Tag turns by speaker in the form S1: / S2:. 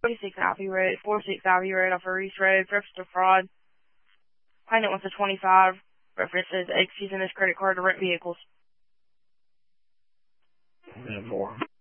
S1: 46 Ivy Road, 46 Ivy Road off of Reese Road, purpose of fraud. Claimant wants a 25, references, excuse in his credit card to rent vehicles.
S2: And more.